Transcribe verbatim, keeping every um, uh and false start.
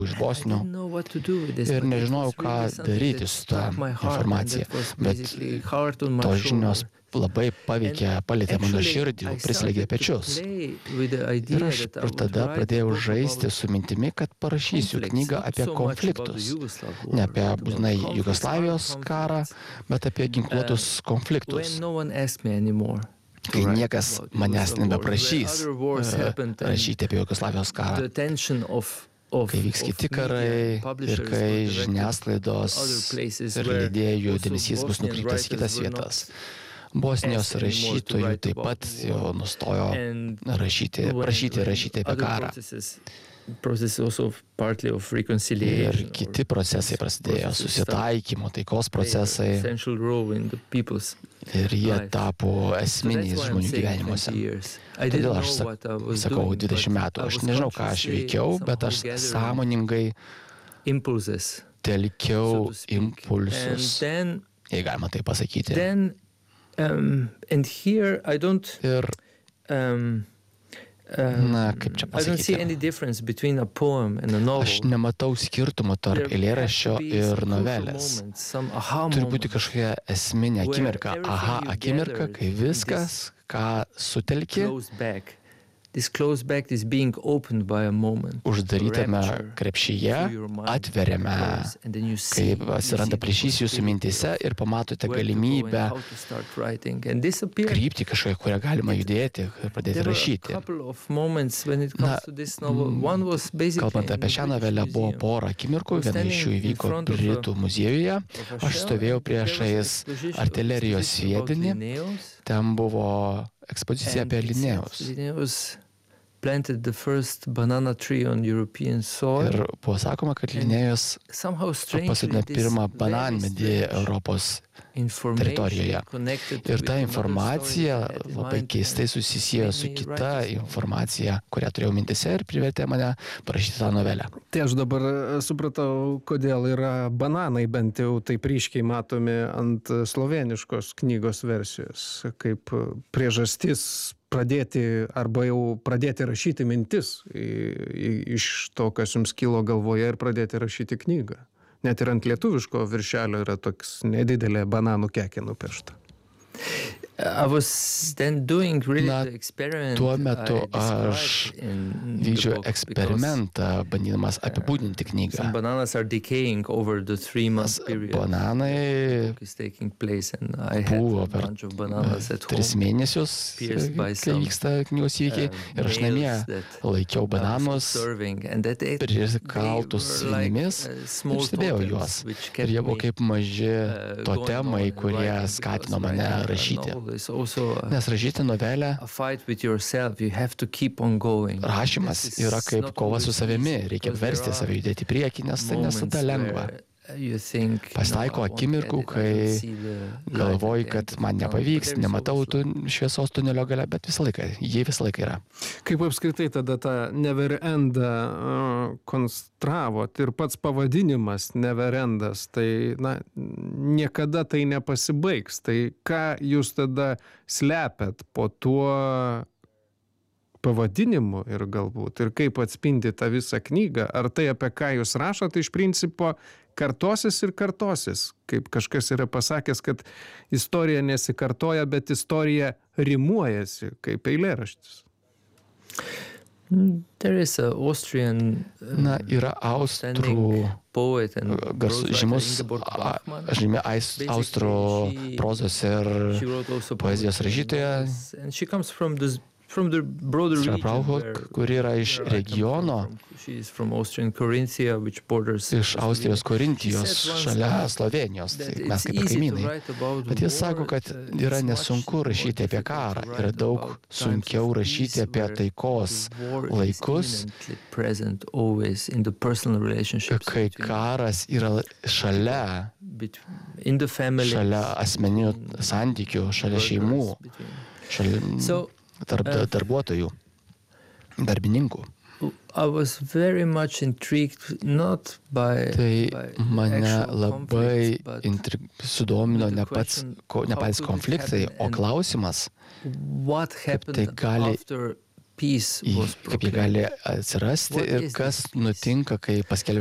iš Bosnių ir nežinojau, ką daryti su tą informacija, bet tos žinios labai paveikė, palietė mano širdį, prislėgė pečius. Ir aš tada pradėjau žaisti su mintimi, kad parašysiu knygą apie konfliktus. Ne apie būtinai Jugoslavijos karą, bet apie ginkluotus konfliktus. Kai niekas manęs nebeprašys rašyti apie Jugoslavijos karą. Kai vyks kiti karai ir kai žiniasklaidos ir leidėjų dėmesys bus nukreiptas į kitas vietas. Bosnijos rašytojų taip pat jau nustojo rašyti, prašyti rašyti apie karą. Ir kiti procesai prasidėjo, susitaikymo, taikos procesai. Ir jie tapo esminiais žmonių gyvenimuose. Todėl aš sakau dvidešimt metų. Aš nežinau, ką aš veikiau, bet aš sąmoningai telkiau impulsus, jei galima tai pasakyti. Um, and here I don't ir, um, um, na, kaip čia I don't see any difference between a poem and a novel. Aš nematau skirtumo tarp eilėraščio ir novelės. Turi būti kažkokia esminė akimirka, aha akimirka, kai viskas, ką sutelki, uždarytame krepšyje, atveriame, kaip atsiranda plyšys jūsų mintise ir pamatote galimybę krypti kažkokią, kurią galima judėti ir pradėti rašyti. Na, kalbant apie šią novelę, buvo pora akimirkų, viena iš jų įvyko Britų muziejuje, aš stovėjau priešais artilerijos sviedinį, ten buvo ekspozicija apie Linėjaus. Planted the first banana tree on European soil. Ir buvo sakoma, kad Linėjus pasodino pirmą bananmedį Europos teritorijoje. Ir ta informacija labai keistai susisiejo su kita informacija, kurią turėjau mintise ir privertė mane parašyti tą novelę. Tai aš dabar supratau, kodėl yra bananai bent jau taip ryškiai matomi ant slovėniškos knygos versijos, kaip priežastis pradėti arba jau pradėti rašyti mintis į, į, iš to, kas jums kilo galvoje ir pradėti rašyti knygą. Net ir ant lietuviško viršelio yra toks nedidelė bananų kekė nupiešta. I was then doing really Na, the experiment. tuo metu I aš described in the vykdžiau book, eksperimentą, bandydamas apibūdinti because knygą. some bananas are decaying over the three month period. Bananai Is taking place, and I had buvo a per bunch of bananas at tris home. mėnesius, pierced by kai some, vyksta knygos įvykiai. uh, Ir aš namie nails that laikiau I was bananus observing, and that it- prikaltus they were like, svinimis uh, ir small stebėjau tokens, juos. which Ir kept jie buvo me, kaip maži uh, going totemai, on and kurie writing, skatino because mane writing a rašyti. novel is also a- Nes rašyti novelę, a fight with yourself. You have to keep on going. rašymas This is yra kaip not kova su always savimi. easy, Reikia because there versti are save judėti į priekį, nes tai moments nesada lengva. where you think, Pasitaiko no, I won't akimirkų, get it, I kai don't see the light galvoji, at the kad end of man the tunnel. nepavyks, But there is nematau also- tų šviesos tunelio gale, bet visą laiką, jie visą laiką yra. Kaip apskritai tada tą Never End uh, konstravot ir pats pavadinimas Never Endas, tai na, niekada tai nepasibaigs. Tai ką jūs tada slepiat po tuo pavadinimu ir galbūt, ir kaip atspindi tą visą knygą, ar tai, apie ką jūs rašote, iš principo kartosis ir kartosis, kaip kažkas yra pasakęs, kad istorija nesikartoja, bet istorija rimuojasi, kaip eilėraštis. Mm, There is a Austrian uh, Na, yra austrų outstanding poet and garsus, prose writer žymus, Ingeborg a- Bachmann. žymi ais- Basically, austrų she- prozos ir She wrote also poezijos poetry and rašytoja novels, and she comes from this from the broader region. Šrabrauchok, where- kuri yra iš where I come regiono, from. She is from Austrian Corinthia, which borders iš Austrijos Korintijos, She said once šalia Slovenijos, that tai it's mes kaip ir easy to kaimynai. write about Bet jis sako, war, kad uh, yra it's much nesunku more rašyti apie difficult karą, to yra write daug about times sunkiau of rašyti peace apie where taikos the war is laikus, imminently present always in the personal relationships kai between- karas yra šalia, bet- in the family, šalia asmeninių santykių, šalia šeimų, šalia So, tarp uh, darbuotojų, darbininkų. I was very much intrigued not by, Tai by mane actual labai conflicts, but intri... sudomino with the ne pats, question, ko, ne how patys could it konfliktai, happen o and klausimas, what happened tai gali after kaip jie gali atsirasti ir kas nutinka, kai paskelbia